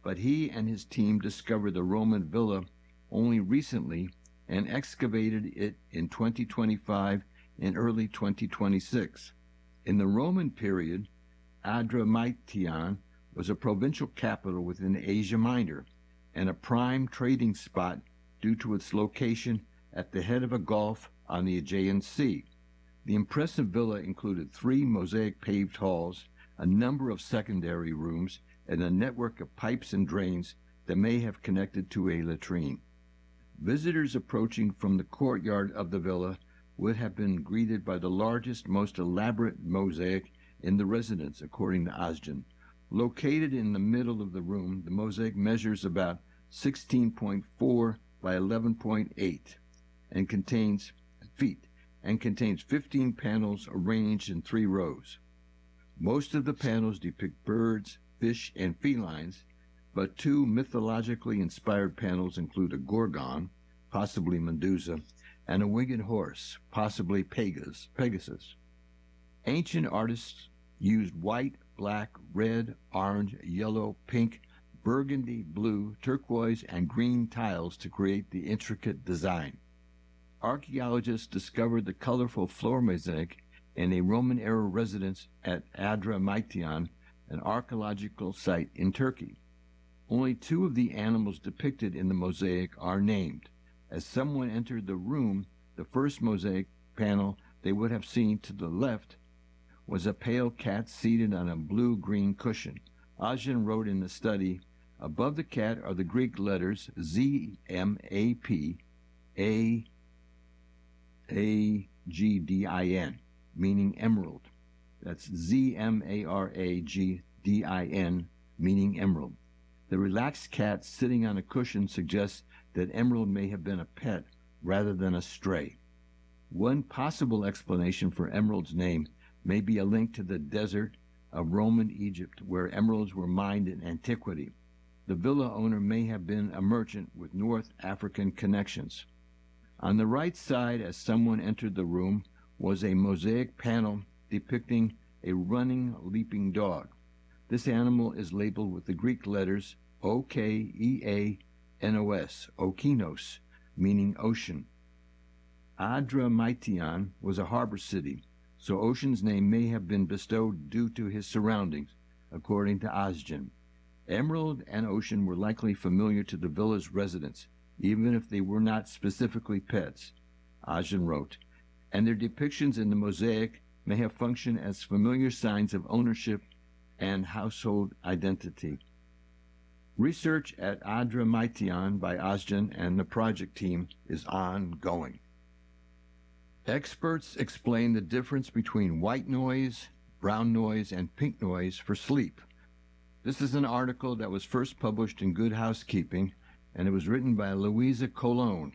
but he and his team discovered the Roman villa only recently and excavated it in 2025 and early 2026. In the Roman period, Adramyttion was a provincial capital within Asia Minor and a prime trading spot due to its location at the head of a gulf on the Aegean Sea. The impressive villa included 3 mosaic paved halls, a number of secondary rooms, and a network of pipes and drains that may have connected to a latrine. Visitors approaching from the courtyard of the villa would have been greeted by the largest, most elaborate mosaic in the residence, according to Ozgen. Located in the middle of the room, the mosaic measures about 16.4 by 11.8 and contains 15 panels arranged in 3 rows. Most of the panels depict birds, fish, and felines, but 2 mythologically inspired panels include a gorgon, possibly Medusa, and a winged horse, possibly Pegasus. Ancient artists used white, black, red, orange, yellow, pink, burgundy, blue, turquoise, and green tiles to create the intricate design. Archaeologists discovered the colorful floor mosaic in a Roman-era residence at Adramyttion, an archaeological site in Turkey. Only 2 of the animals depicted in the mosaic are named. As someone entered the room, the first mosaic panel they would have seen to the left was a pale cat seated on a blue-green cushion. Ozgen wrote in the study, above the cat are the Greek letters Z-M-A-P, A-G-D-I-N, meaning emerald. That's Z-M-A-R-A-G-D-I-N, meaning emerald. The relaxed cat sitting on a cushion suggests that emerald may have been a pet rather than a stray. One possible explanation for emerald's name may be a link to the desert of Roman Egypt, where emeralds were mined in antiquity. The villa owner may have been a merchant with North African connections. On the right side, as someone entered the room, was a mosaic panel depicting a running, leaping dog. This animal is labeled with the Greek letters O-K-E-A-N-O-S, Okinos, meaning ocean. Adramyttion was a harbor city, so Ocean's name may have been bestowed due to his surroundings, according to Ozgen. Emerald and ocean were likely familiar to the villa's residents, even if they were not specifically pets, Ozgen wrote, and their depictions in the mosaic may have functioned as familiar signs of ownership and household identity. Research at Adramyttion by Ozgen and the project team is ongoing. Experts explain the difference between white noise, brown noise, and pink noise for sleep. This is an article that was first published in Good Housekeeping, and it was written by Louisa Colon.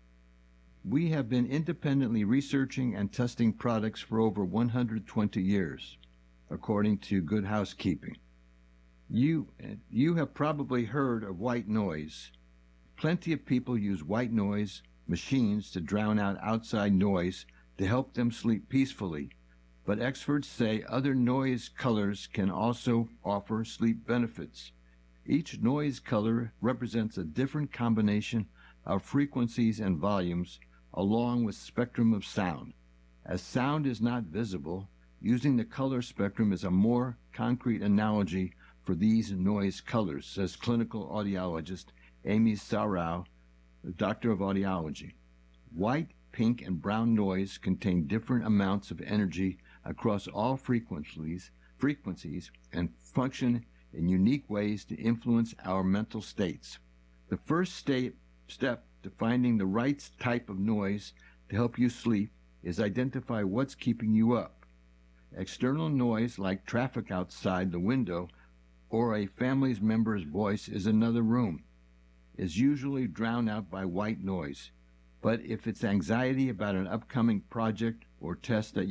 We have been independently researching and testing products for over 120 years, according to Good Housekeeping. You have probably heard of white noise. Plenty of people use white noise machines to drown out outside noise to help them sleep peacefully, but experts say other noise colors can also offer sleep benefits. Each noise color represents a different combination of frequencies and volumes along with spectrum of sound. As sound is not visible, using the color spectrum is a more concrete analogy for these noise colors, says clinical audiologist Amy Sarau, Doctor of Audiology. White, pink, and brown noise contain different amounts of energy across all frequencies and function in unique ways to influence our mental states. The first step to finding the right type of noise to help you sleep is identify what's keeping you up. External noise like traffic outside the window or a family member's voice is another room, is usually drowned out by white noise. But if it's anxiety about an upcoming project or test that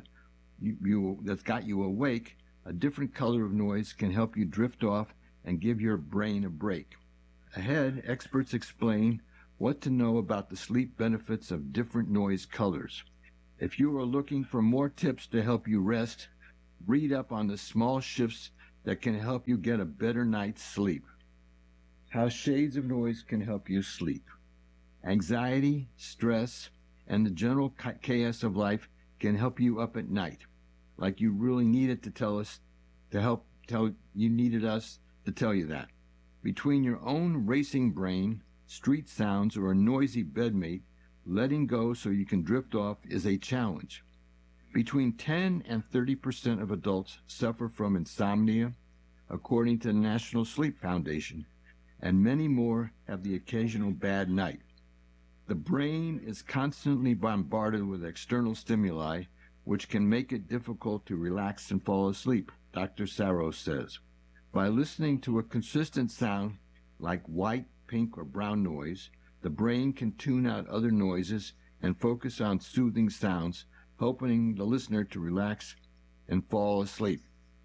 that's got you awake, a different color of noise can help you drift off and give your brain a break. Ahead, experts explain what to know about the sleep benefits of different noise colors. If you are looking for more tips to help you rest, read up on the small shifts that can help you get a better night's sleep. How shades of noise can help you sleep. Anxiety, stress, and the general chaos of life can help you up at night, like you really needed to tell us to help tell you needed us to tell you that. Between your own racing brain, street sounds, or a noisy bedmate, letting go so you can drift off is a challenge. Between 10 and 30% of adults suffer from insomnia, according to the National Sleep Foundation, and many more have the occasional bad night. The brain is constantly bombarded with external stimuli, which can make it difficult to relax and fall asleep, Dr. Sarro says. By listening to a consistent sound like white, pink, or brown noise, the brain can tune out other noises and focus on soothing sounds, helping the listener to relax and fall asleep.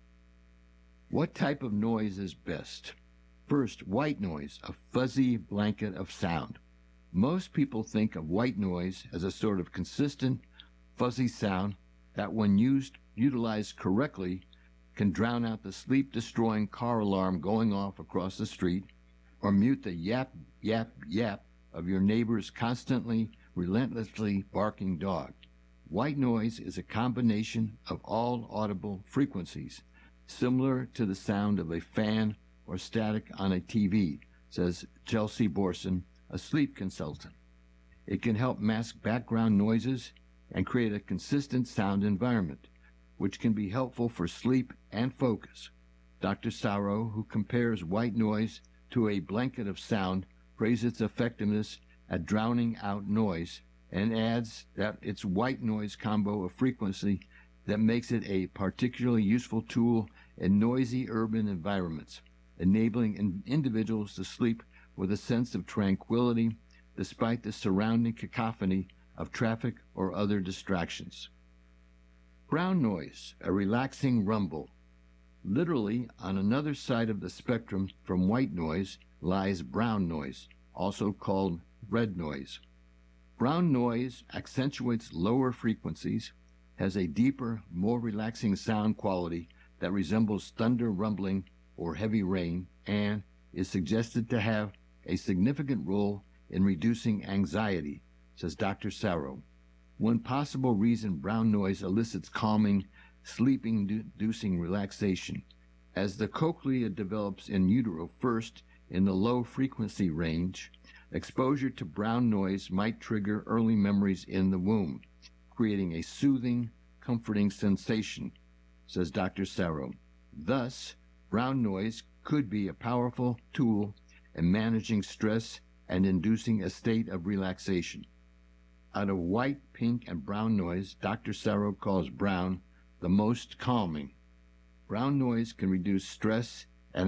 What type of noise is best? First, white noise, a fuzzy blanket of sound. Most people think of white noise as a sort of consistent, fuzzy sound that, when utilized correctly, can drown out the sleep-destroying car alarm going off across the street or mute the yap, yap, yap of your neighbor's constantly, relentlessly barking dog. White noise is a combination of all audible frequencies, similar to the sound of a fan or static on a TV, says Chelsea Borson, a sleep consultant. It can help mask background noises and create a consistent sound environment, which can be helpful for sleep and focus. Dr. Sarro, who compares white noise to a blanket of sound, praises its effectiveness at drowning out noise and adds that it's white noise combo of frequency that makes it a particularly useful tool in noisy urban environments, enabling individuals to sleep with a sense of tranquility despite the surrounding cacophony of traffic or other distractions. Brown noise, a relaxing rumble. Literally, on another side of the spectrum from white noise lies brown noise, also called red noise. Brown noise accentuates lower frequencies, has a deeper, more relaxing sound quality that resembles thunder rumbling or heavy rain, and is suggested to have a significant role in reducing anxiety, says Dr. Sarro. One possible reason brown noise elicits calming, sleep-inducing relaxation. As the cochlea develops in utero first in the low frequency range, exposure to brown noise might trigger early memories in the womb, creating a soothing, comforting sensation, says Dr. Sarro. Thus, brown noise could be a powerful tool in managing stress and inducing a state of relaxation. Out of white, pink, and brown noise, Dr. Sarro calls brown the most calming. Brown noise can reduce stress and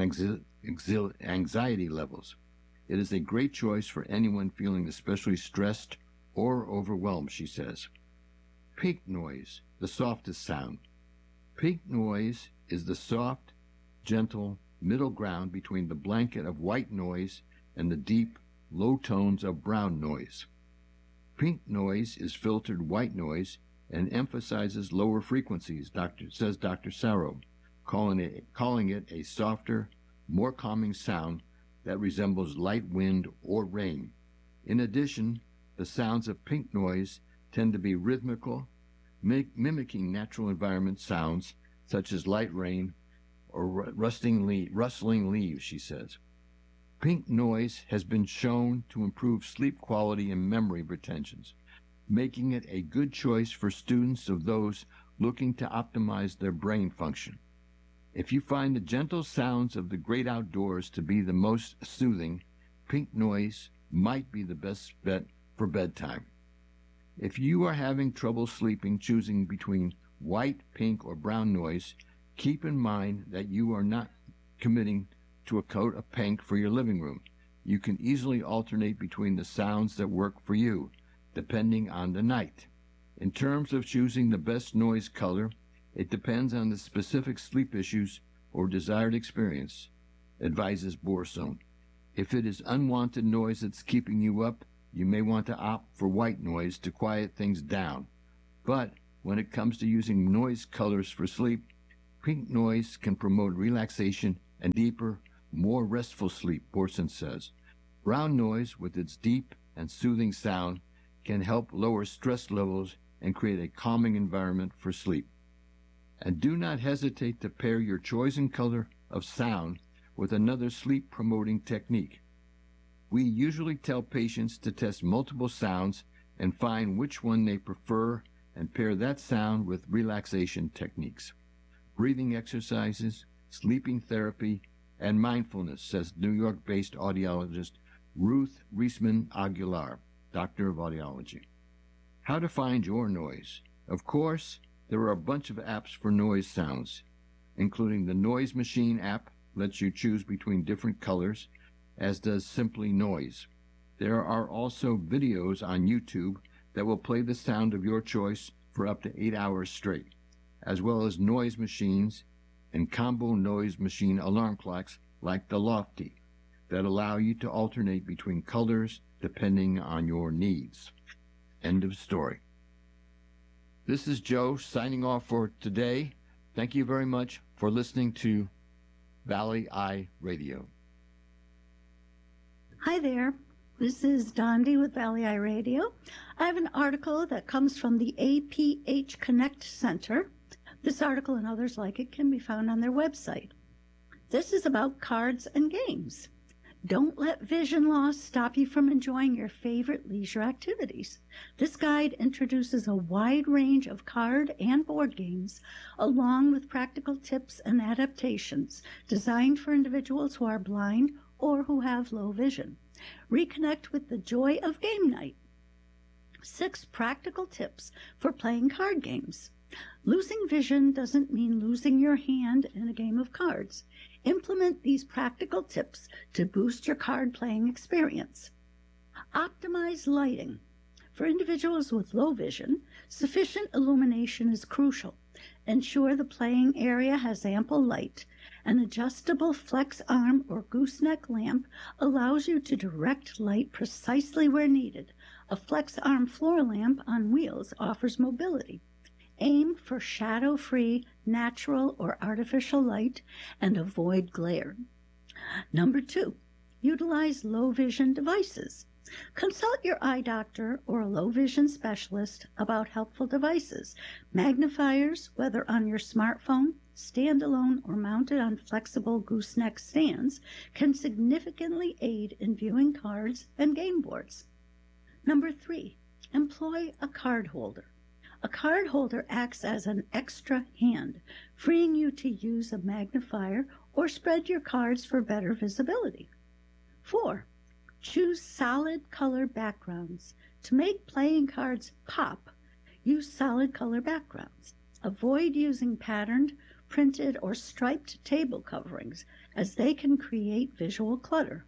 anxiety levels. It is a great choice for anyone feeling especially stressed or overwhelmed, she says. Pink noise, the softest sound. Pink noise is the soft, gentle middle ground between the blanket of white noise and the deep, low tones of brown noise. Pink noise is filtered white noise and emphasizes lower frequencies, says Dr. Sarro, calling it a softer, more calming sound that resembles light wind or rain. In addition, the sounds of pink noise tend to be rhythmical, mimicking natural environment sounds such as light rain or rustling leaves, she says. Pink noise has been shown to improve sleep quality and memory retentions, making it a good choice for students of those looking to optimize their brain function. If you find the gentle sounds of the great outdoors to be the most soothing, pink noise might be the best bet for bedtime. If you are having trouble sleeping, choosing between white, pink, or brown noise, keep in mind that you are not committing to a coat of pink for your living room. You can easily alternate between the sounds that work for you, depending on the night. In terms of choosing the best noise color, it depends on the specific sleep issues or desired experience, advises Borson. If it is unwanted noise that's keeping you up, you may want to opt for white noise to quiet things down. But when it comes to using noise colors for sleep, pink noise can promote relaxation and deeper, more restful sleep, Borson says. Brown noise, with its deep and soothing sound, can help lower stress levels and create a calming environment for sleep. And do not hesitate to pair your chosen color of sound with another sleep-promoting technique. We usually tell patients to test multiple sounds and find which one they prefer and pair that sound with relaxation techniques, breathing exercises, sleeping therapy, and mindfulness, says New York-based audiologist Ruth Reisman Aguilar, Doctor of Audiology. How to find your noise. Of course, there are a bunch of apps for noise sounds, including the Noise Machine app, lets you choose between different colors, as does Simply Noise. There are also videos on YouTube that will play the sound of your choice for up to 8 hours straight, as well as noise machines and combo noise machine alarm clocks like the Lofty that allow you to alternate between colors depending on your needs. End of story. This is Joe signing off for today. Thank you very much for listening to Valley Eye Radio. Hi there. This is Dondi with Valley Eye Radio. I have an article that comes from the APH Connect Center. This article and others like it can be found on their website. This is about cards and games. Don't let vision loss stop you from enjoying your favorite leisure activities. This guide introduces a wide range of card and board games, along with practical tips and adaptations designed for individuals who are blind or who have low vision. Reconnect with the joy of game night. 6 practical tips for playing card games. Losing vision doesn't mean losing your hand in a game of cards. Implement these practical tips to boost your card playing experience. Optimize lighting. For individuals with low vision, sufficient illumination is crucial. Ensure the playing area has ample light. An adjustable flex arm or gooseneck lamp allows you to direct light precisely where needed. A flex arm floor lamp on wheels offers mobility. Aim for shadow-free, natural or artificial light and avoid glare. Number 2, utilize low vision devices. Consult your eye doctor or a low vision specialist about helpful devices. Magnifiers, whether on your smartphone, standalone, or mounted on flexible gooseneck stands, can significantly aid in viewing cards and game boards. Number 3, employ a card holder. A card holder acts as an extra hand, freeing you to use a magnifier or spread your cards for better visibility. 4, choose solid color backgrounds. To make playing cards pop, use solid color backgrounds. Avoid using patterned, printed, or striped table coverings, as they can create visual clutter.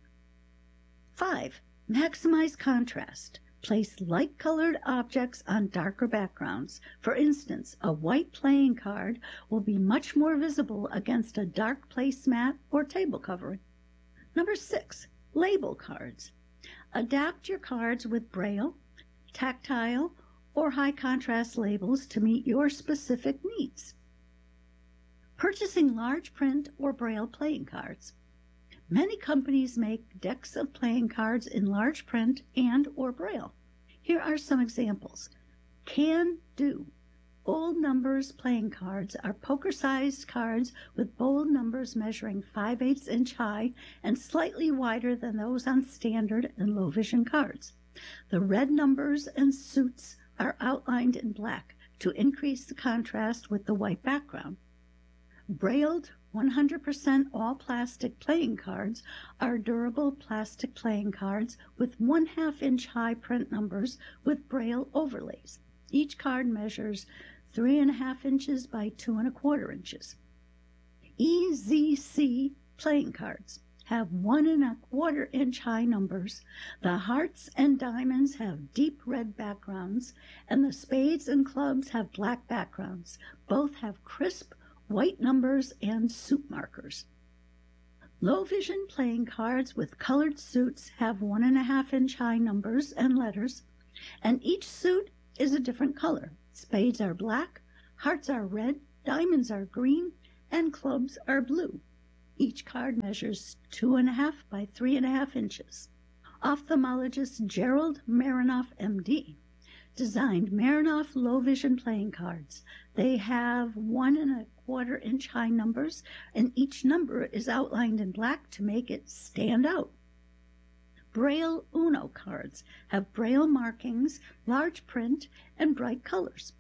5, maximize contrast. Place light-colored objects on darker backgrounds. For instance, a white playing card will be much more visible against a dark placemat or table covering. Number 6, label cards. Adapt your cards with braille, tactile, or high-contrast labels to meet your specific needs. Purchasing large print or braille playing cards. Many companies make decks of playing cards in large print and or braille. Here are some examples. Can Do. Bold numbers playing cards are poker-sized cards with bold numbers measuring 5/8 inch high and slightly wider than those on standard and low vision cards. The red numbers and suits are outlined in black to increase the contrast with the white background. Brailled 100% all-plastic playing cards are durable plastic playing cards with 1/2 inch high print numbers with braille overlays. Each card measures 3.5 inches by 2.25 inches. EZC playing cards have 1.25 inch high numbers. The hearts and diamonds have deep red backgrounds, and the spades and clubs have black backgrounds. Both have crisp white numbers and suit markers. Low vision playing cards with colored suits have 1.5 inch high numbers and letters, and each suit is a different color. Spades are black, hearts are red, diamonds are green, and clubs are blue. Each card measures 2.5 by 3.5 inches. Ophthalmologist Gerald Marinoff, MD, designed Marinoff low vision playing cards. They have 1.25 inch high numbers, and each number is outlined in black to make it stand out. Braille Uno cards have Braille markings, large print, and bright colors.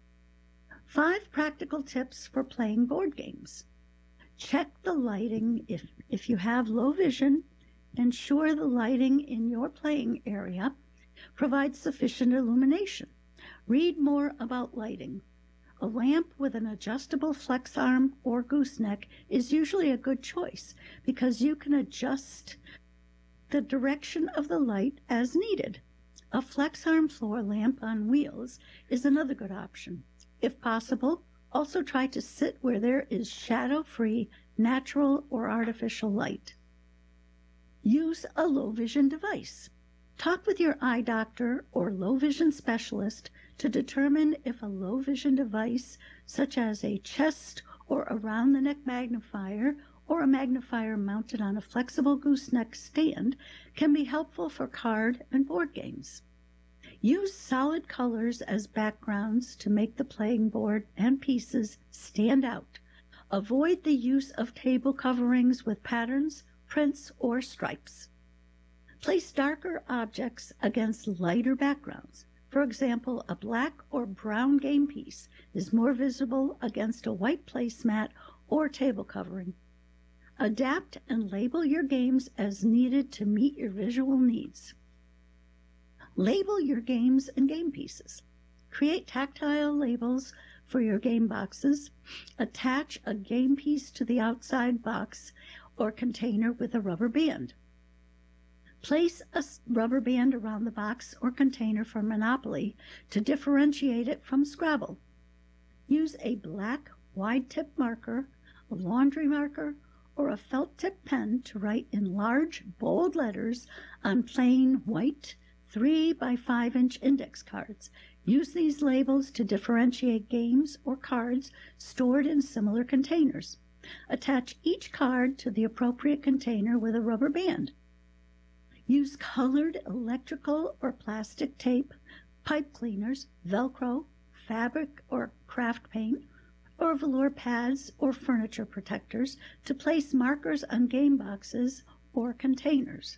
5 practical tips for playing board games. Check the lighting if you have low vision. Ensure the lighting in your playing area provides sufficient illumination. Read more about lighting. A lamp with an adjustable flex arm or gooseneck is usually a good choice because you can adjust the direction of the light as needed. A flex arm floor lamp on wheels is another good option. If possible, also try to sit where there is shadow-free, natural or artificial light. Use a low vision device. Talk with your eye doctor or low vision specialist to determine if a low vision device, such as a chest or around the neck magnifier or a magnifier mounted on a flexible gooseneck stand, can be helpful for card and board games. Use solid colors as backgrounds to make the playing board and pieces stand out. Avoid the use of table coverings with patterns, prints, or stripes. Place darker objects against lighter backgrounds. For example, a black or brown game piece is more visible against a white placemat or table covering. Adapt and label your games as needed to meet your visual needs. Label your games and game pieces. Create tactile labels for your game boxes. Attach a game piece to the outside box or container with a rubber band. Place a rubber band around the box or container for Monopoly to differentiate it from Scrabble. Use a black wide-tip marker, a laundry marker, or a felt-tip pen to write in large, bold letters on plain white 3 by 5 inch index cards. Use these labels to differentiate games or cards stored in similar containers. Attach each card to the appropriate container with a rubber band. Use colored electrical or plastic tape, pipe cleaners, Velcro, fabric or craft paint, or velour pads or furniture protectors to place markers on game boxes or containers.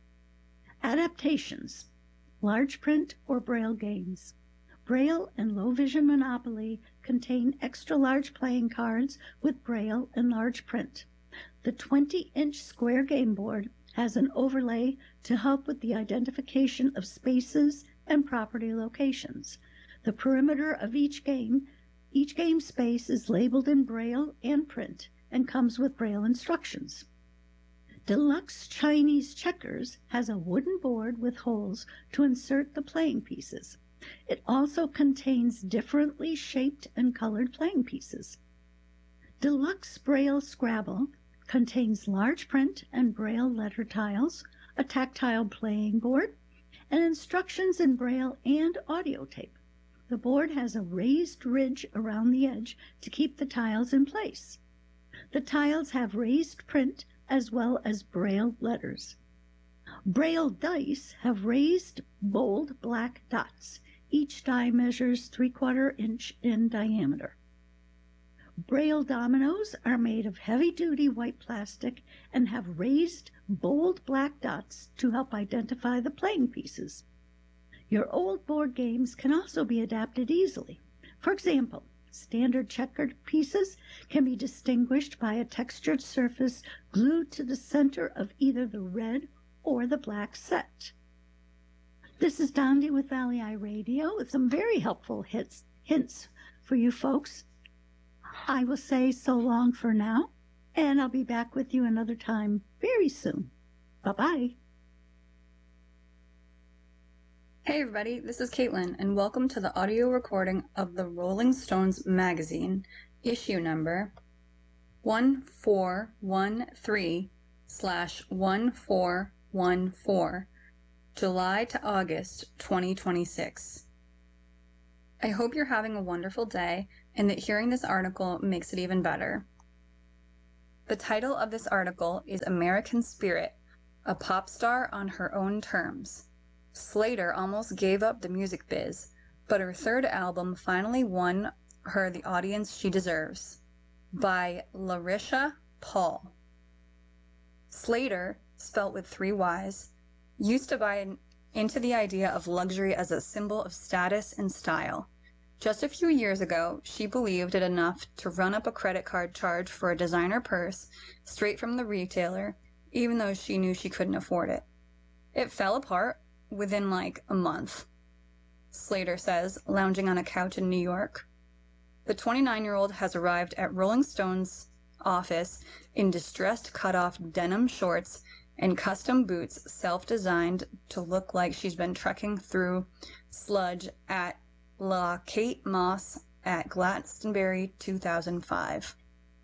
Adaptations. Large print or Braille games. Braille and low vision Monopoly contain extra large playing cards with Braille and large print. The 20-inch square game board has an overlay to help with the identification of spaces and property locations. The perimeter of each game space is labeled in Braille and print and comes with Braille instructions. Deluxe Chinese Checkers has a wooden board with holes to insert the playing pieces. It also contains differently shaped and colored playing pieces. Deluxe Braille Scrabble contains large print and Braille letter tiles, a tactile playing board, and instructions in Braille and audio tape. The board has a raised ridge around the edge to keep the tiles in place. The tiles have raised print as well as Braille letters. Braille dice have raised, bold black dots. Each die measures 3/4 inch in diameter. Braille dominoes are made of heavy-duty white plastic and have raised, bold black dots to help identify the playing pieces. Your old board games can also be adapted easily. For example, standard checkered pieces can be distinguished by a textured surface glued to the center of either the red or the black set. This is Dondi with Valley Eye Radio with some very helpful hints for you folks. I will say so long for now, and I'll be back with you another time very soon. Bye-bye. Hey everybody, this is Caitlin, and welcome to the audio recording of the Rolling Stones magazine, issue number 1413/1414, July to August 2026. I hope you're having a wonderful day and that hearing this article makes it even better. The title of this article is American Spirit, a pop star on her own terms. Slater almost gave up the music biz, but her third album finally won her the audience she deserves. By Larisha Paul. Slater, spelt with 3 Y's, used to buy into the idea of luxury as a symbol of status and style. Just a few years ago, she believed it enough to run up a credit card charge for a designer purse straight from the retailer, even though she knew she couldn't afford it. It fell apart within like a month, Slater says, lounging on a couch in New York. The 29-year-old has arrived at Rolling Stone's office in distressed cut-off denim shorts and custom boots self-designed to look like she's been trekking through sludge at La Kate Moss at Glastonbury 2005.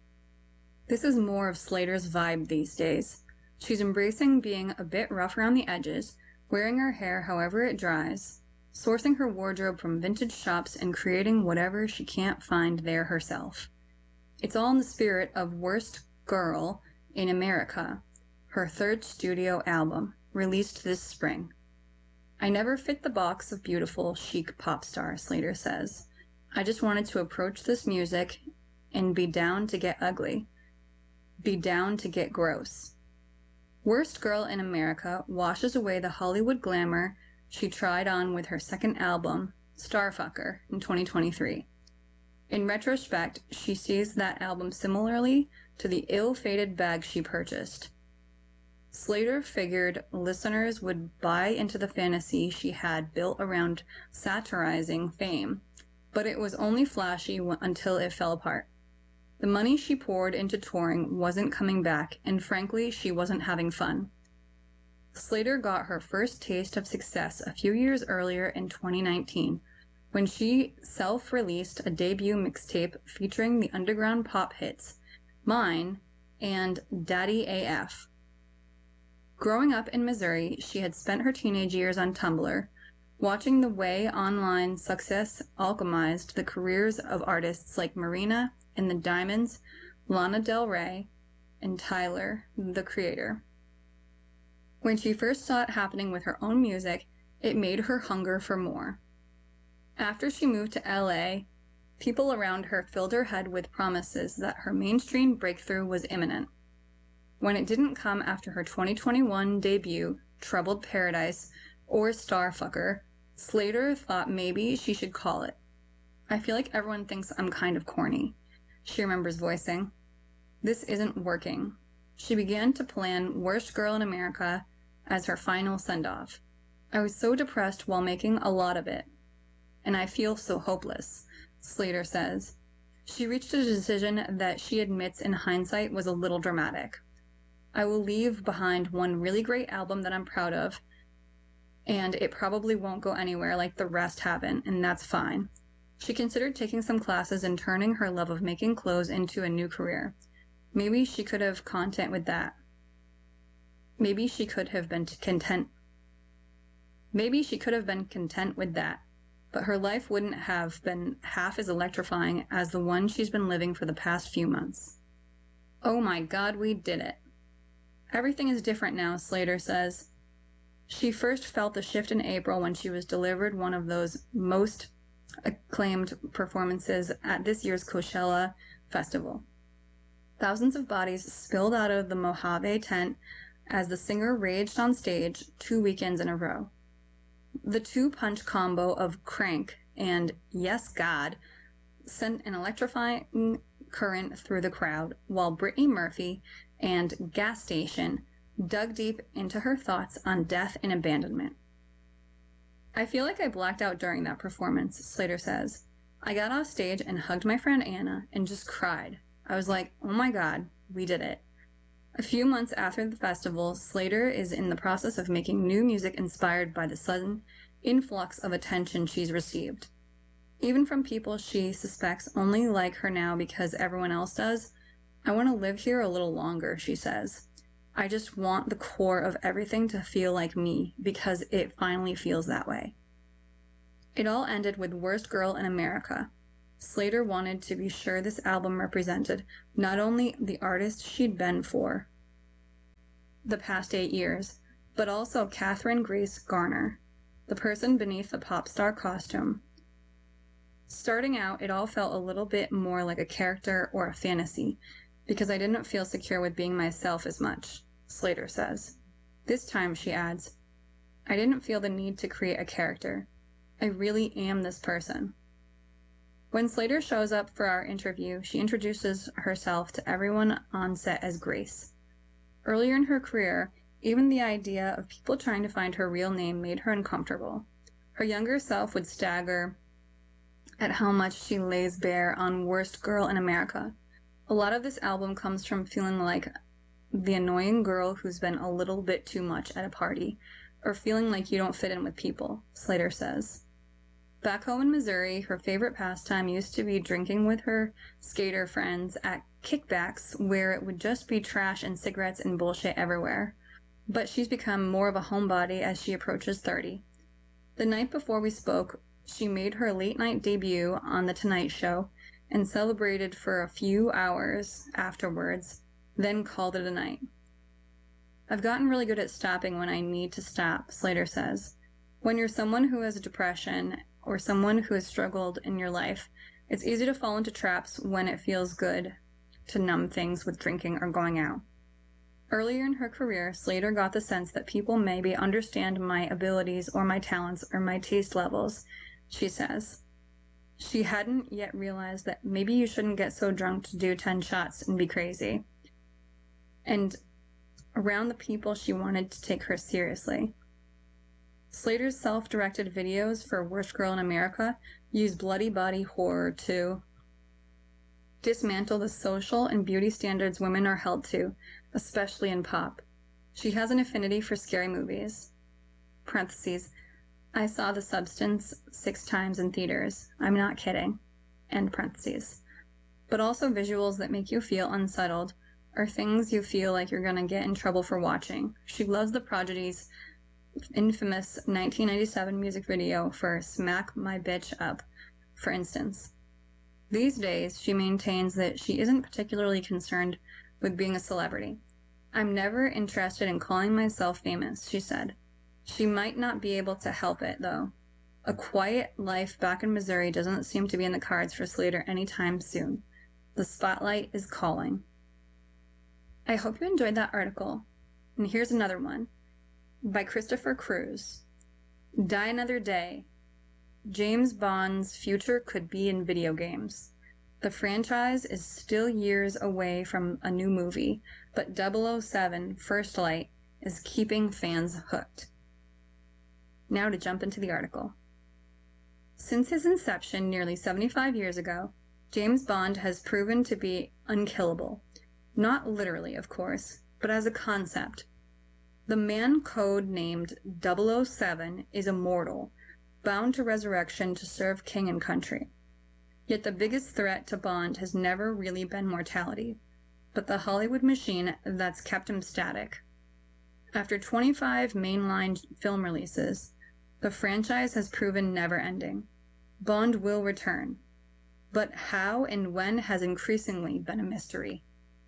This is more of Slater's vibe these days. She's embracing being a bit rough around the edges, wearing her hair however it dries, sourcing her wardrobe from vintage shops and creating whatever she can't find there herself. It's all in the spirit of Worst Girl in America, her third studio album, released this spring. I never fit the box of beautiful, chic pop star, Slater says. I just wanted to approach this music and be down to get ugly, be down to get gross. Worst Girl in America washes away the Hollywood glamour she tried on with her second album, Starfucker, in 2023. In retrospect, she sees that album similarly to the ill-fated bag she purchased. Slater figured listeners would buy into the fantasy she had built around satirizing fame, but it was only flashy until it fell apart. The money she poured into touring wasn't coming back, and frankly, she wasn't having fun. Slater got her first taste of success a few years earlier in 2019, when she self-released a debut mixtape featuring the underground pop hits Mine and Daddy AF. Growing up in Missouri, she had spent her teenage years on Tumblr, watching the way online success alchemized the careers of artists like Marina and the Diamonds, Lana Del Rey, and Tyler, the Creator. When she first saw it happening with her own music, it made her hunger for more. After she moved to LA, people around her filled her head with promises that her mainstream breakthrough was imminent. When it didn't come after her 2021 debut, Troubled Paradise, or Starfucker, Slater thought maybe she should call it. I feel like everyone thinks I'm kind of corny, she remembers voicing. This isn't working. She began to plan Worst Girl in America as her final send-off. I was so depressed while making a lot of it, and I feel so hopeless, Slater says. She reached a decision that she admits in hindsight was a little dramatic. I will leave behind one really great album that I'm proud of, and it probably won't go anywhere like the rest haven't, and that's fine. She considered taking some classes and turning her love of making clothes into a new career. Maybe she could have content with that. Maybe she could have been content with that, but her life wouldn't have been half as electrifying as the one she's been living for the past few months. Oh my God, we did it. Everything is different now, Slater says. She first felt the shift in April when she was delivered one of those most acclaimed performances at this year's Coachella Festival. Thousands of bodies spilled out of the Mojave tent as the singer raged on stage 2 weekends in a row. The two-punch combo of Crank and Yes God sent an electrifying current through the crowd, while Brittany Murphy and Gas Station dug deep into her thoughts on death and abandonment. I feel like I blacked out during that performance, Slater says. I got off stage and hugged my friend Anna and just cried. I was like, oh my God, we did it. A few months after the festival, Slater is in the process of making new music inspired by the sudden influx of attention she's received. Even from people she suspects only like her now because everyone else does. I want to live here a little longer, she says. I just want the core of everything to feel like me, because it finally feels that way. It all ended with Worst Girl in America. Slater wanted to be sure this album represented not only the artist she'd been for the past 8 years, but also Katherine Grace Garner, the person beneath the pop star costume. Starting out, it all felt a little bit more like a character or a fantasy, because I didn't feel secure with being myself as much, Slater says. This time, she adds, I didn't feel the need to create a character. I really am this person. When Slater shows up for our interview, she introduces herself to everyone on set as Grace. Earlier in her career, even the idea of people trying to find her real name made her uncomfortable. Her younger self would stagger at how much she lays bare on Worst Girl in America. A lot of this album comes from feeling like the annoying girl who's been a little bit too much at a party, or feeling like you don't fit in with people, Slater says. Back home in Missouri, her favorite pastime used to be drinking with her skater friends at kickbacks where it would just be trash and cigarettes and bullshit everywhere. But she's become more of a homebody as she approaches 30. The night before we spoke, she made her late-night debut on The Tonight Show and celebrated for a few hours afterwards, then called it a night. I've gotten really good at stopping when I need to stop, Slater says. When you're someone who has depression or someone who has struggled in your life, it's easy to fall into traps when it feels good to numb things with drinking or going out. Earlier in her career, Slater got the sense that people maybe understand my abilities or my talents or my taste levels, she says. She hadn't yet realized that maybe you shouldn't get so drunk to do 10 shots and be crazy. And around the people she wanted to take her seriously. Slater's self-directed videos for Worst Girl in America use bloody body horror to dismantle the social and beauty standards women are held to, especially in pop. She has an affinity for scary movies. Parentheses, I saw The Substance 6 times in theaters. I'm not kidding. End parentheses. But also visuals that make you feel unsettled, or things you feel like you're gonna get in trouble for watching. She loves the Prodigy's infamous 1997 music video for Smack My Bitch Up, for instance. These days, she maintains that she isn't particularly concerned with being a celebrity. I'm never interested in calling myself famous, she said. She might not be able to help it, though. A quiet life back in Missouri doesn't seem to be in the cards for Slater anytime soon. The spotlight is calling. I hope you enjoyed that article. And here's another one by Christopher Cruz. Die Another Day. James Bond's future could be in video games. The franchise is still years away from a new movie, but 007 First Light is keeping fans hooked. Now to jump into the article. Since his inception nearly 75 years ago, James Bond has proven to be unkillable. Not literally, of course, but as a concept. The man code named 007 is immortal, bound to resurrection to serve king and country. Yet the biggest threat to Bond has never really been mortality, but the Hollywood machine that's kept him static. After 25 mainline film releases, the franchise has proven never-ending. Bond will return, but how and when has increasingly been a mystery.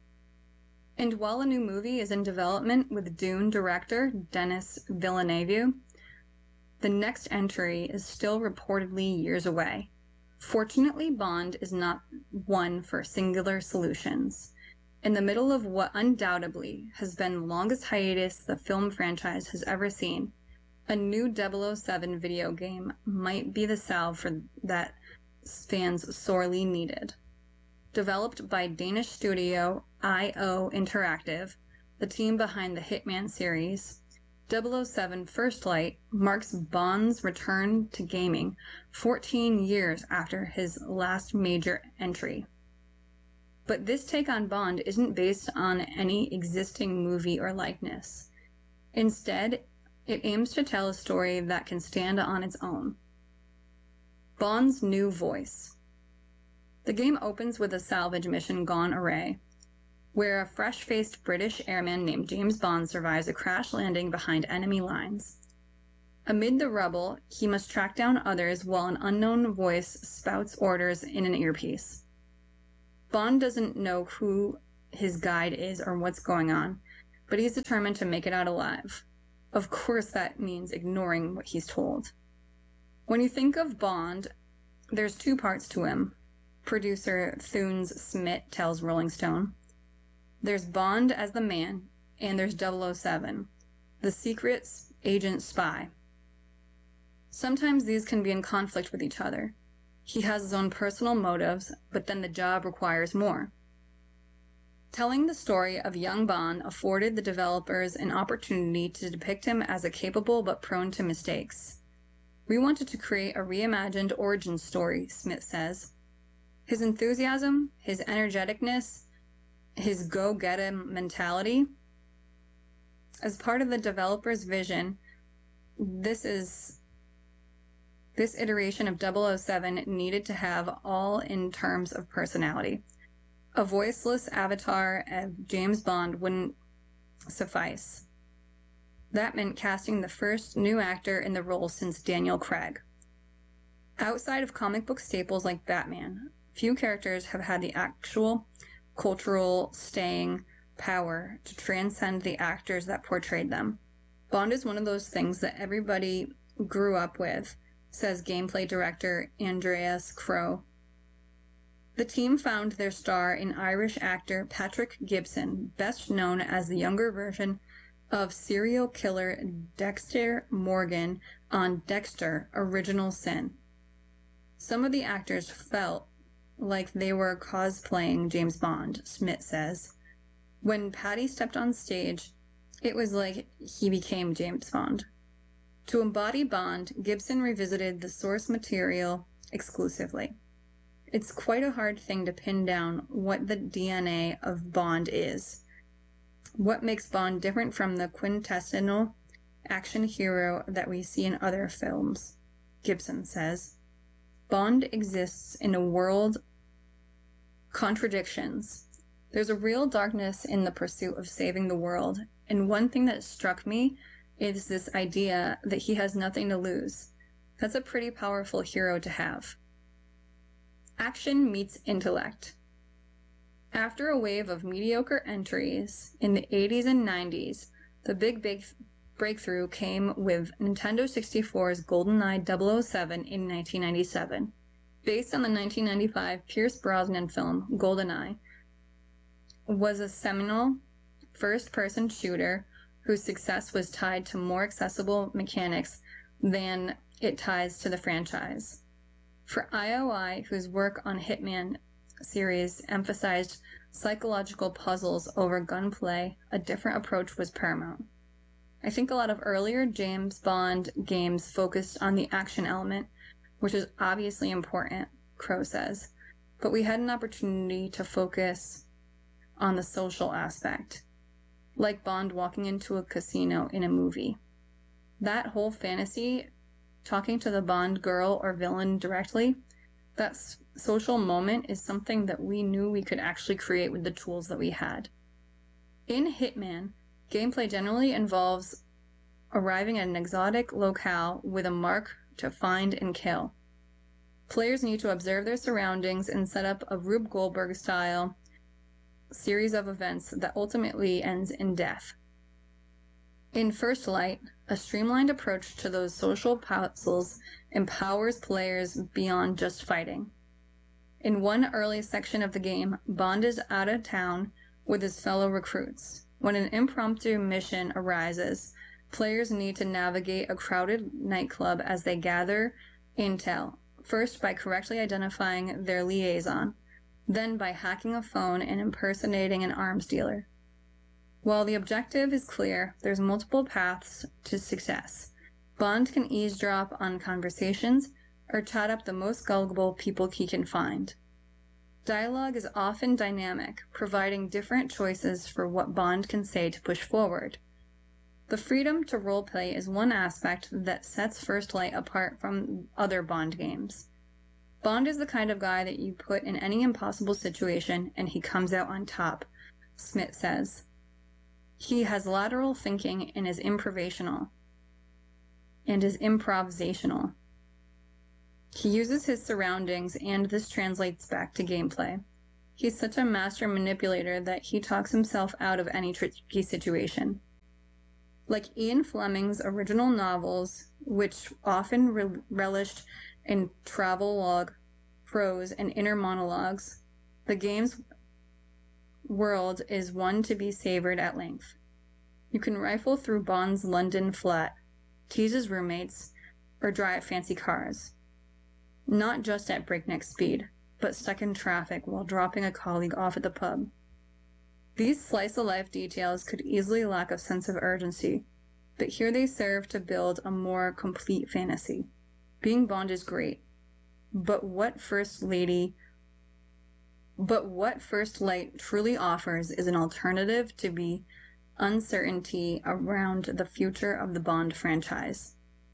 And while a new movie is in development with Dune director Denis Villeneuve, the next entry is still reportedly years away. Fortunately, Bond is not one for singular solutions. In the middle of what undoubtedly has been the longest hiatus the film franchise has ever seen, a new 007 video game might be the salve for that fans sorely needed. Developed by Danish studio IO Interactive, the team behind the Hitman series, 007 First Light marks Bond's return to gaming 14 years after his last major entry. But this take on Bond isn't based on any existing movie or likeness. Instead, it aims to tell a story that can stand on its own. Bond's new voice. The game opens with a salvage mission gone awry, where a fresh-faced British airman named James Bond survives a crash landing behind enemy lines. Amid the rubble, he must track down others while an unknown voice spouts orders in an earpiece. Bond doesn't know who his guide is or what's going on, but he's determined to make it out alive. Of course, that means ignoring what he's told. When you think of Bond, there's two parts to him. Producer Thunes Smith tells Rolling Stone. There's Bond as the man, and there's 007, the secret agent spy. Sometimes these can be in conflict with each other. He has his own personal motives, but then the job requires more. Telling the story of young Bond afforded the developers an opportunity to depict him as a capable but prone to mistakes. We wanted to create a reimagined origin story, Smith says. His enthusiasm, his energeticness, his go-get-em mentality. As part of the developer's vision, this iteration of 007 needed to have all in terms of personality. A voiceless avatar of James Bond wouldn't suffice. That meant casting the first new actor in the role since Daniel Craig. Outside of comic book staples like Batman, few characters have had the actual cultural staying power to transcend the actors that portrayed them. Bond is one of those things that everybody grew up with, says gameplay director Andreas Crow. The team found their star in Irish actor Patrick Gibson, best known as the younger version of serial killer Dexter Morgan on Dexter: Original Sin. Some of the actors felt like they were cosplaying James Bond, Smith says. When Patty stepped on stage, it was like he became James Bond. To embody Bond, Gibson revisited the source material exclusively. It's quite a hard thing to pin down what the DNA of Bond is. What makes Bond different from the quintessential action hero that we see in other films? Gibson says. Bond exists in a world of contradictions. There's a real darkness in the pursuit of saving the world, and one thing that struck me is this idea that he has nothing to lose. That's a pretty powerful hero to have. Action meets intellect. After a wave of mediocre entries in the 80s and 90s, the big breakthrough came with Nintendo 64's GoldenEye 007 in 1997. Based on the 1995 Pierce Brosnan film GoldenEye, was a seminal first-person shooter whose success was tied to more accessible mechanics than it ties to the franchise. For IOI, whose work on Hitman series emphasized psychological puzzles over gunplay, a different approach was paramount. I think a lot of earlier James Bond games focused on the action element, which is obviously important, Crow says, but we had an opportunity to focus on the social aspect, like Bond walking into a casino in a movie. That whole fantasy, talking to the Bond girl or villain directly, that social moment is something that we knew we could actually create with the tools that we had. In Hitman, gameplay generally involves arriving at an exotic locale with a mark to find and kill. Players need to observe their surroundings and set up a Rube Goldberg-style series of events that ultimately ends in death. In First Light, a streamlined approach to those social puzzles empowers players beyond just fighting. In one early section of the game, Bond is out of town with his fellow recruits. When an impromptu mission arises, players need to navigate a crowded nightclub as they gather intel, first by correctly identifying their liaison, then by hacking a phone and impersonating an arms dealer. While the objective is clear, there's multiple paths to success. Bond can eavesdrop on conversations or chat up the most gullible people he can find. Dialogue is often dynamic, providing different choices for what Bond can say to push forward. The freedom to roleplay is one aspect that sets First Light apart from other Bond games. Bond is the kind of guy that you put in any impossible situation and he comes out on top, Smith says. He has lateral thinking and is improvisational. and is improvisational. He uses his surroundings, and this translates back to gameplay. He's such a master manipulator that he talks himself out of any tricky situation. Like Ian Fleming's original novels, which often relished in travelogue, prose, and inner monologues, the game's world is one to be savored at length. You can rifle through Bond's London flat, tease his roommates, or drive fancy cars. Not just at breakneck speed, but stuck in traffic while dropping a colleague off at the pub. These slice-of-life details could easily lack a sense of urgency, but here they serve to build a more complete fantasy. Being Bond is great, but what First Light truly offers is an alternative to the uncertainty around the future of the Bond franchise.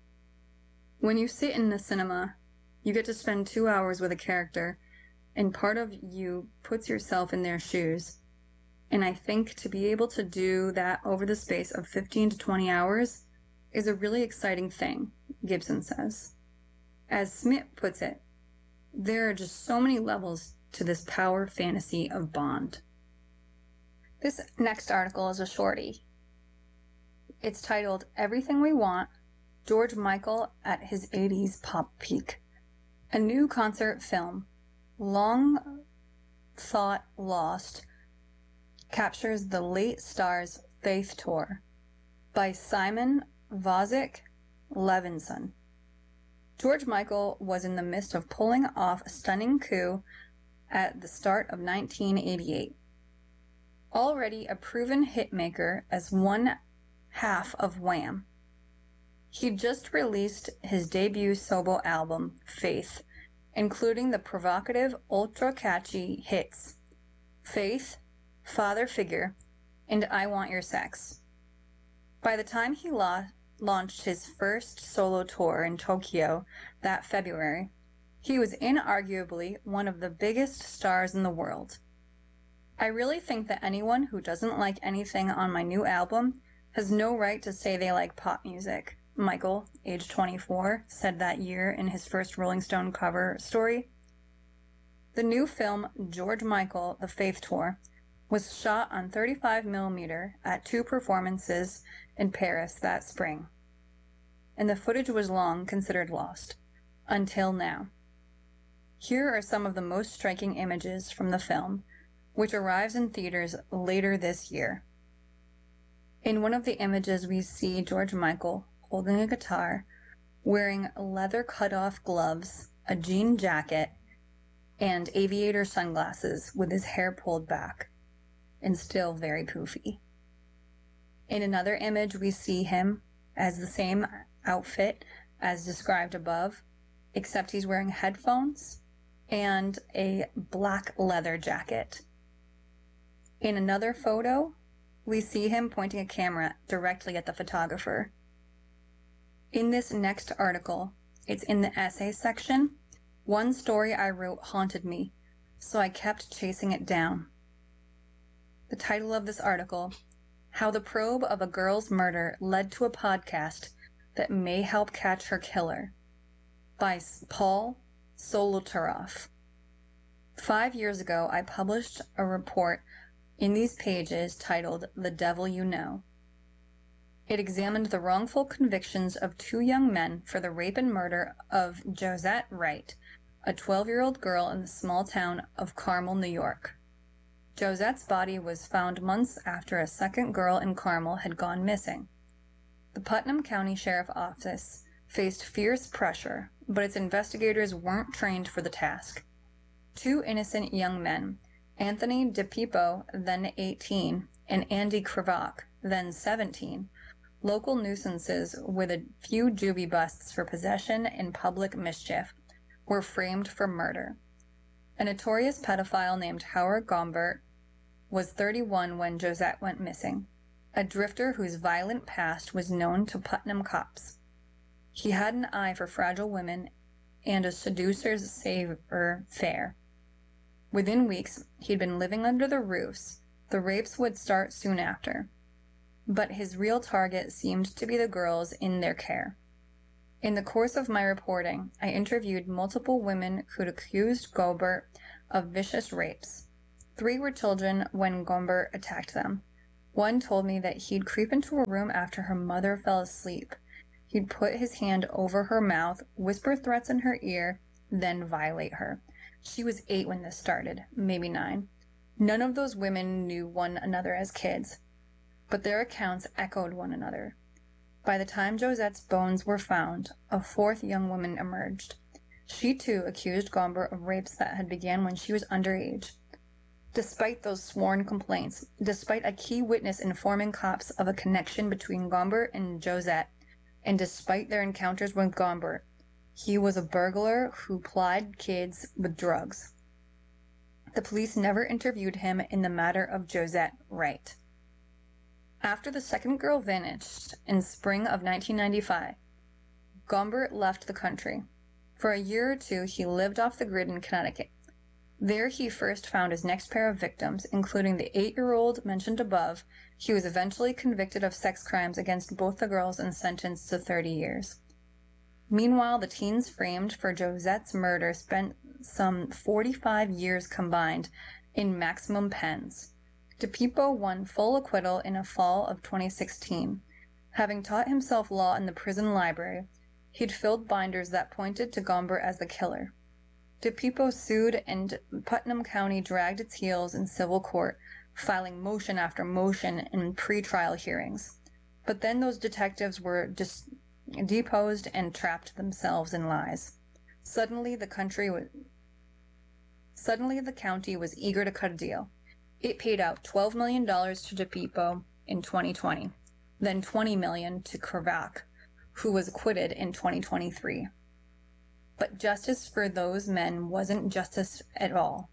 When you sit in the cinema, you get to spend 2 hours with a character, and part of you puts yourself in their shoes. And I think to be able to do that over the space of 15 to 20 hours is a really exciting thing, Gibson says. As Smith puts it, there are just so many levels to this power fantasy of Bond. This next article is a shorty. It's titled Everything We Want, George Michael at his 80s Pop Peak. A new concert film, long thought lost, captures the late star's Faith Tour by Simon Vozick Levinson. George Michael was in the midst of pulling off a stunning coup at the start of 1988. Already a proven hitmaker as one half of Wham, he just released his debut solo album, Faith, including the provocative, ultra-catchy hits Faith, Father Figure, and I Want Your Sex. By the time he launched his first solo tour in Tokyo that February, he was inarguably one of the biggest stars in the world. I really think that anyone who doesn't like anything on my new album has no right to say they like pop music, Michael, age 24, said that year in his first Rolling Stone cover story. The new film, George Michael, The Faith Tour, was shot on 35mm at 2 performances in Paris that spring. And the footage was long considered lost. Until now. Here are some of the most striking images from the film, which arrives in theaters later this year. In one of the images we see George Michael holding a guitar, wearing leather cut-off gloves, a jean jacket, and aviator sunglasses with his hair pulled back, and still very poofy. In another image we see him as the same outfit as described above, except he's wearing headphones and a black leather jacket. In another photo, we see him pointing a camera directly at the photographer. In this next article, it's in the essay section, one story I wrote haunted me, so I kept chasing it down. The title of this article, How the Probe of a Girl's Murder Led to a Podcast That May Help Catch Her Killer, by Paul Solotaroff. 5 years ago, I published a report in these pages titled The Devil You Know. It examined the wrongful convictions of 2 young men for the rape and murder of Josette Wright, a 12-year-old girl in the small town of Carmel, New York. Josette's body was found months after a second girl in Carmel had gone missing. The Putnam County Sheriff's Office faced fierce pressure, but its investigators weren't trained for the task. 2 innocent young men, Anthony DePippo, then 18, and Andy Krivak, then 17, local nuisances with a few juvie busts for possession and public mischief, were framed for murder. A notorious pedophile named Howard Gombert was 31 when Josette went missing, a drifter whose violent past was known to Putnam cops. He had an eye for fragile women and a seducer's savor fair. Within weeks, he'd been living under the roofs. The rapes would start soon after. But his real target seemed to be the girls in their care. In the course of my reporting, I interviewed multiple women who'd accused Gombert of vicious rapes. 3 were children when Gombert attacked them. One told me that he'd creep into a room after her mother fell asleep. He'd put his hand over her mouth, whisper threats in her ear, then violate her. She was 8 when this started, maybe 9. None of those women knew one another as kids, but their accounts echoed one another. By the time Josette's bones were found, a 4th young woman emerged. She too accused Gombert of rapes that had began when she was underage. Despite those sworn complaints, despite a key witness informing cops of a connection between Gombert and Josette, and despite their encounters with Gombert, he was a burglar who plied kids with drugs. The police never interviewed him in the matter of Josette Wright. After the second girl vanished in spring of 1995, Gombert left the country. For a year or 2, he lived off the grid in Connecticut. There he first found his next pair of victims, including the 8-year-old mentioned above. He was eventually convicted of sex crimes against both the girls and sentenced to 30 years. Meanwhile, the teens framed for Josette's murder spent some 45 years combined in maximum pens. DePippo won full acquittal in a fall of 2016. Having taught himself law in the prison library, he'd filled binders that pointed to Gombert as the killer. DePippo sued, and Putnam County dragged its heels in civil court, filing motion after motion in pretrial hearings. But then those detectives were deposed and trapped themselves in lies. Suddenly, the county was eager to cut a deal. It paid out $12 million to DePippo in 2020, then $20 million to Kravac, who was acquitted in 2023. But justice for those men wasn't justice at all.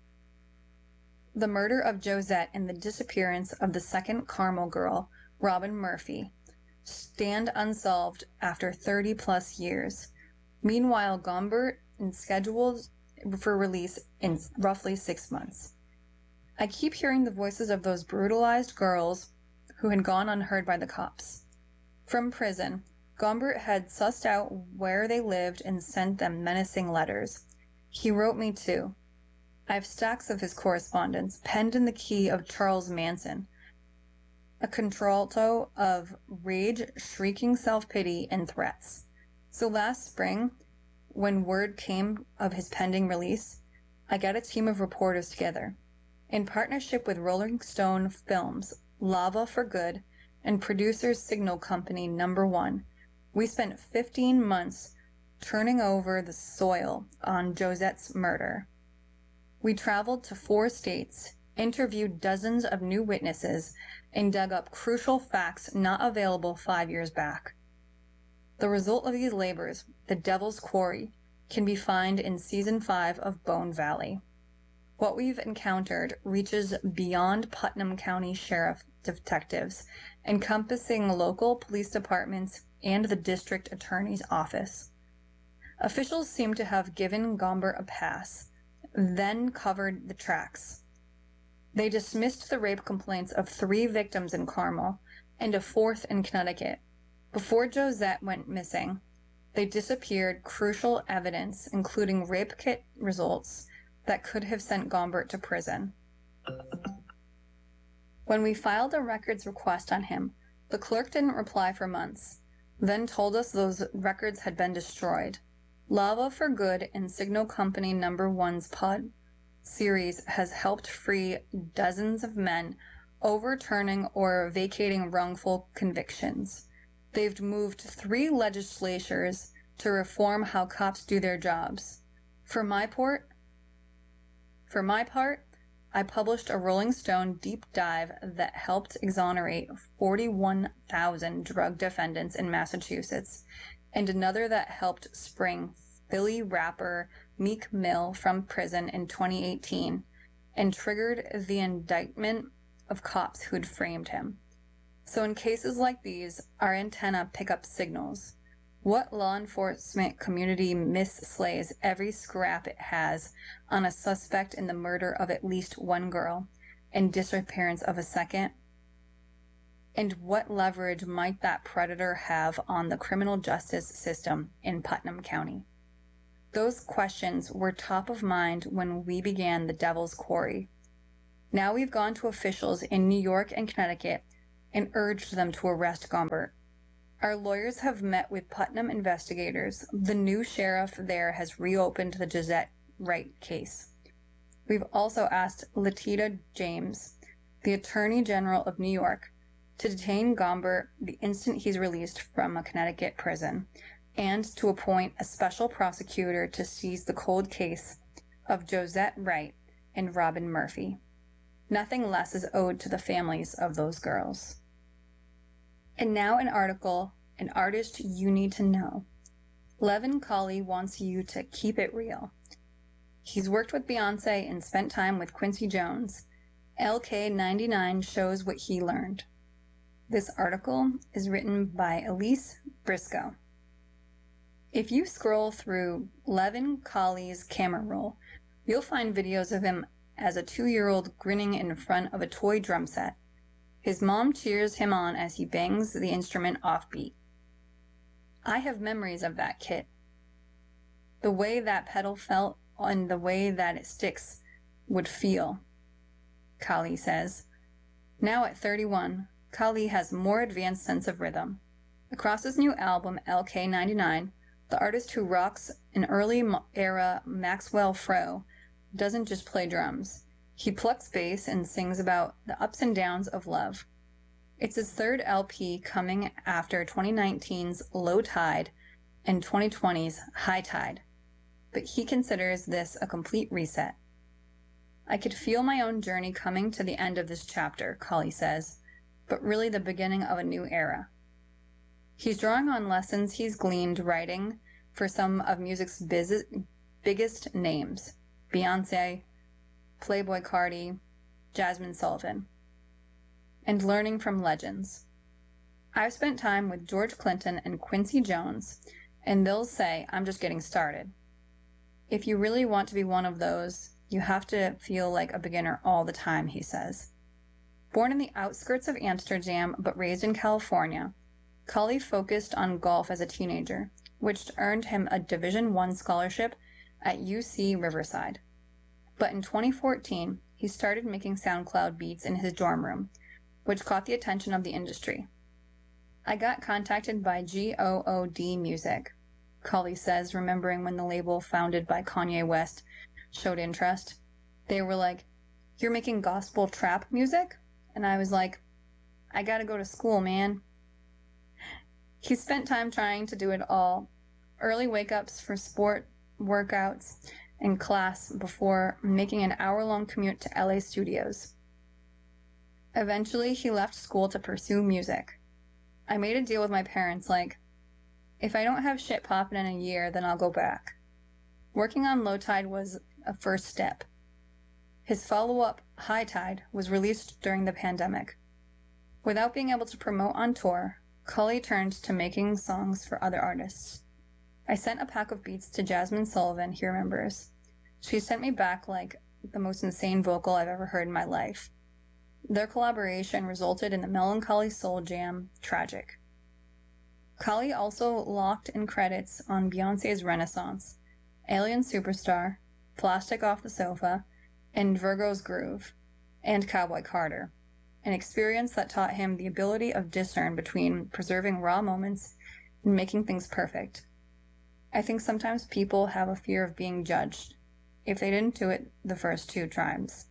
The murder of Josette and the disappearance of the second Carmel girl, Robin Murphy, stand unsolved after 30-plus years. Meanwhile, Gombert is scheduled for release in roughly 6 months. I keep hearing the voices of those brutalized girls who had gone unheard by the cops. From prison, Gombert had sussed out where they lived and sent them menacing letters. He wrote me too. I have stacks of his correspondence, penned in the key of Charles Manson, a contralto of rage, shrieking self-pity, and threats. So last spring, when word came of his pending release, I got a team of reporters together. In partnership with Rolling Stone Films, Lava for Good, and producers Signal Company No. 1, we spent 15 months turning over the soil on Josette's murder. We traveled to 4 states, interviewed dozens of new witnesses, and dug up crucial facts not available 5 years back. The result of these labors, The Devil's Quarry, can be found in Season 5 of Bone Valley. What we've encountered reaches beyond Putnam County Sheriff detectives, encompassing local police departments and the district attorney's office. Officials seem to have given Gombert a pass, then covered the tracks. They dismissed the rape complaints of 3 victims in Carmel and a 4th in Connecticut. Before Josette went missing, they disappeared crucial evidence, including rape kit results, that could have sent Gombert to prison. When we filed a records request on him, the clerk didn't reply for months, then told us those records had been destroyed. Lava for Good and Signal Company No. 1's pod series has helped free dozens of men, overturning or vacating wrongful convictions. They've moved 3 legislatures to reform how cops do their jobs. For my part, I published a Rolling Stone deep dive that helped exonerate 41,000 drug defendants in Massachusetts, and another that helped spring Philly rapper Meek Mill from prison in 2018 and triggered the indictment of cops who'd framed him. So in cases like these, our antenna pick up signals. What law enforcement community misslays every scrap it has on a suspect in the murder of at least 1 girl and disappearance of a second? And what leverage might that predator have on the criminal justice system in Putnam County? Those questions were top of mind when we began the Devil's Quarry. Now we've gone to officials in New York and Connecticut and urged them to arrest Gombert. Our lawyers have met with Putnam investigators. The new sheriff there has reopened the Josette Wright case. We've also asked Letitia James, the Attorney General of New York, to detain Gombert the instant he's released from a Connecticut prison, and to appoint a special prosecutor to seize the cold case of Josette Wright and Robin Murphy. Nothing less is owed to the families of those girls. And now an article, an artist you need to know. Levin Colley wants you to keep it real. He's worked with Beyonce and spent time with Quincy Jones. LK99 shows what he learned. This article is written by Elise Briscoe. If you scroll through Levin Colley's camera roll, you'll find videos of him as a 2-year-old grinning in front of a toy drum set. His mom cheers him on as he bangs the instrument offbeat. I have memories of that kit. The way that pedal felt and the way that it sticks would feel, Colley says. Now at 31, Colley has more advanced sense of rhythm. Across his new album, LK99, the artist who rocks an early-era Maxwell Fro doesn't just play drums. He plucks bass and sings about the ups and downs of love. It's his third LP coming after 2019's Low Tide and 2020's High Tide, but he considers this a complete reset. I could feel my own journey coming to the end of this chapter, Colley says, but really the beginning of a new era. He's drawing on lessons he's gleaned writing for some of music's biggest names, Beyonce, Playboi Carti, Jasmine Sullivan, and learning from legends. I've spent time with George Clinton and Quincy Jones, and they'll say I'm just getting started. If you really want to be one of those, you have to feel like a beginner all the time, he says. Born in the outskirts of Amsterdam but raised in California, Colley focused on golf as a teenager, which earned him a Division I scholarship at UC Riverside. But in 2014, he started making SoundCloud beats in his dorm room, which caught the attention of the industry. I got contacted by GOOD Music, Colley says, remembering when the label founded by Kanye West showed interest. They were like, "You're making gospel trap music?" And I was like, "I gotta go to school, man." He spent time trying to do it all. Early wake-ups for sport, workouts, and class before making an hour-long commute to LA studios. Eventually, he left school to pursue music. I made a deal with my parents, like, if I don't have shit popping in a year, then I'll go back. Working on Low Tide was a first step. His follow-up, High Tide, was released during the pandemic. Without being able to promote on tour, Colley turned to making songs for other artists. I sent a pack of beats to Jasmine Sullivan, he remembers. She sent me back like the most insane vocal I've ever heard in my life. Their collaboration resulted in the melancholy soul jam, Tragic. Colley also locked in credits on Beyonce's Renaissance, Alien Superstar, Plastic Off the Sofa, and Virgo's Groove, and Cowboy Carter, an experience that taught him the ability of discern between preserving raw moments and making things perfect. I think sometimes people have a fear of being judged if they didn't do it the first two times.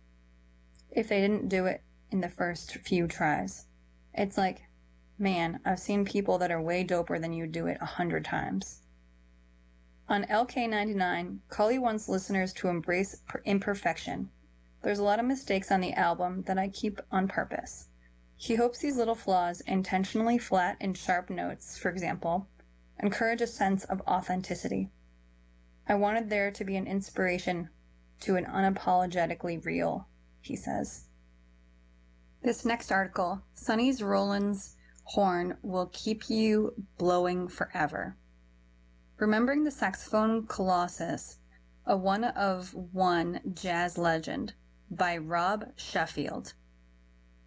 If they didn't do it in the first few tries. It's like, man, I've seen people that are way doper than you do it 100 times. On LK99, Colley wants listeners to embrace imperfection. There's a lot of mistakes on the album that I keep on purpose. He hopes these little flaws, intentionally flat and sharp notes, for example, encourage a sense of authenticity. I wanted there to be an inspiration to an unapologetically real, he says. This next article, Sonny's Rollins horn will keep you blowing forever. Remembering the saxophone colossus, a one-of-one jazz legend, by Rob Sheffield.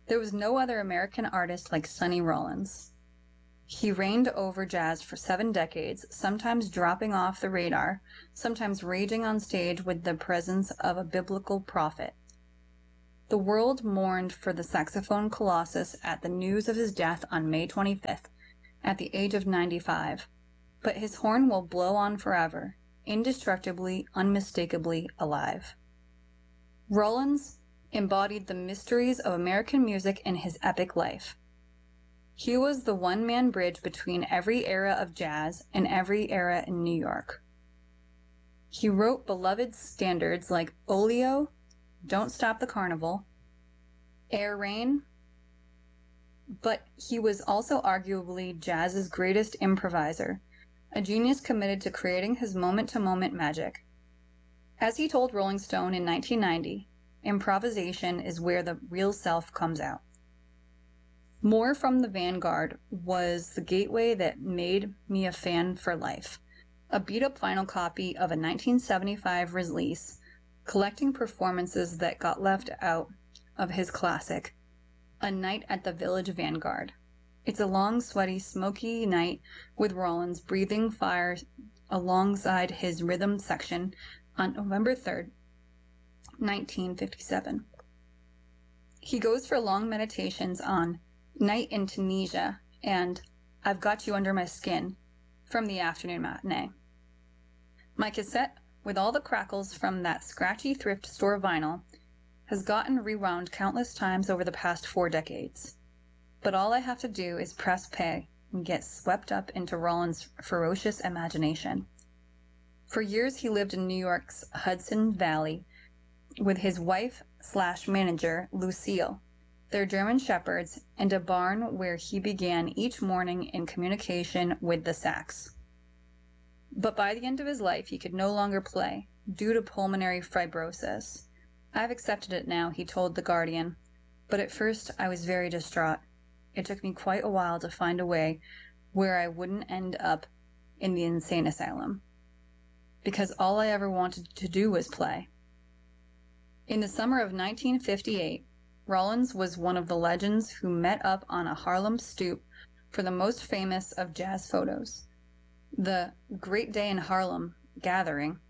There was no other American artist like Sonny Rollins. He reigned over jazz for 7 decades, sometimes dropping off the radar, sometimes raging on stage with the presence of a biblical prophet. The world mourned for the saxophone colossus at the news of his death on May 25th, at the age of 95. But his horn will blow on forever, indestructibly, unmistakably alive. Rollins embodied the mysteries of American music in his epic life. He was the one-man bridge between every era of jazz and every era in New York. He wrote beloved standards like Oleo, Don't Stop the Carnival, Air Rain, but he was also arguably jazz's greatest improviser, a genius committed to creating his moment-to-moment magic. As he told Rolling Stone in 1990, improvisation is where the real self comes out. More from the Vanguard was the gateway that made me a fan for life. A beat-up vinyl copy of a 1975 release, collecting performances that got left out of his classic, A Night at the Village Vanguard. It's a long, sweaty, smoky night with Rollins breathing fire alongside his rhythm section on November 3rd, 1957. He goes for long meditations on Night in Tunisia and I've Got You Under My Skin from the afternoon matinee. My cassette, with all the crackles from that scratchy thrift store vinyl, has gotten rewound countless times over the past 4 decades. But all I have to do is press play and get swept up into Rollins' ferocious imagination. For years he lived in New York's Hudson Valley with his wife/manager, Lucille, their German shepherds, and a barn where he began each morning in communication with the sax. But by the end of his life, he could no longer play, due to pulmonary fibrosis. I've accepted it now, he told The Guardian, but at first I was very distraught. It took me quite a while to find a way where I wouldn't end up in the insane asylum, because all I ever wanted to do was play. In the summer of 1958, Rollins was one of the legends who met up on a Harlem stoop for the most famous of jazz photos, the Great Day in Harlem gathering.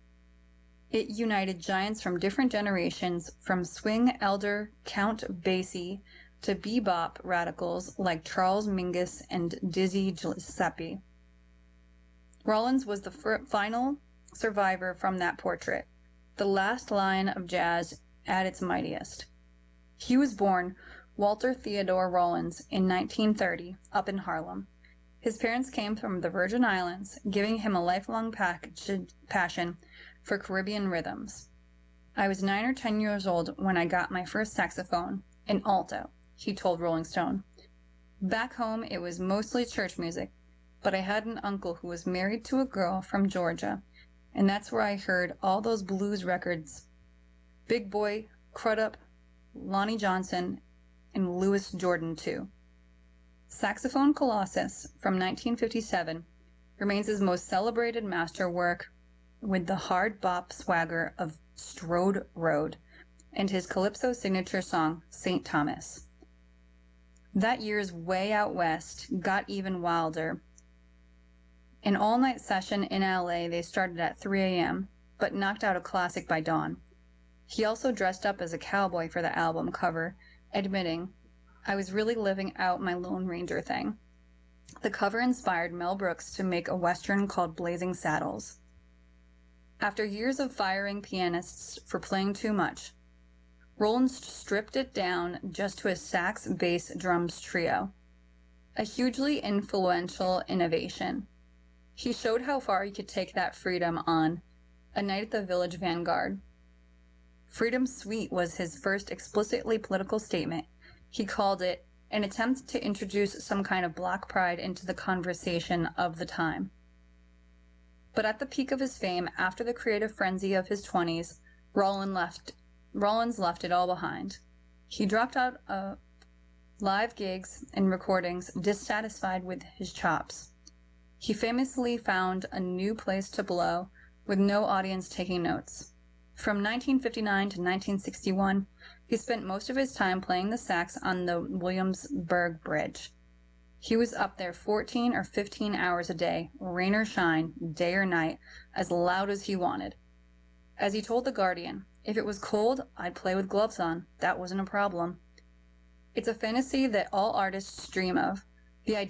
It united giants from different generations, from swing elder Count Basie to bebop radicals like Charles Mingus and Dizzy Gillespie. Rollins was the final survivor from that portrait, the last line of jazz at its mightiest. He was born Walter Theodore Rollins in 1930 up in Harlem. His parents came from the Virgin Islands, giving him a lifelong passion for Caribbean rhythms. I was 9 or 10 years old when I got my first saxophone, an alto, he told Rolling Stone. Back home it was mostly church music, but I had an uncle who was married to a girl from Georgia, and that's where I heard all those blues records. Big Boy, Crudup, Lonnie Johnson, and Louis Jordan too. Saxophone Colossus from 1957 remains his most celebrated masterwork, with the hard bop swagger of Strode Road and his calypso signature song, St. Thomas. That year's Way Out West got even wilder. An all-night session in LA, they started at 3 a.m., but knocked out a classic by dawn. He also dressed up as a cowboy for the album cover, admitting, I was really living out my Lone Ranger thing. The cover inspired Mel Brooks to make a Western called Blazing Saddles. After years of firing pianists for playing too much, Rollins stripped it down just to a sax, bass, drums trio. A hugely influential innovation. He showed how far you could take that freedom on A Night at the Village Vanguard. Freedom Suite was his first explicitly political statement. He called it an attempt to introduce some kind of black pride into the conversation of the time. But at the peak of his fame, after the creative frenzy of his 20s, Rollins left it all behind. He dropped out of live gigs and recordings, dissatisfied with his chops. He famously found a new place to blow, with no audience taking notes. From 1959 to 1961, he spent most of his time playing the sax on the Williamsburg Bridge. He was up there 14 or 15 hours a day, rain or shine, day or night, as loud as he wanted. As he told The Guardian, "If it was cold, I'd play with gloves on. That wasn't a problem." It's a fantasy that all artists dream of,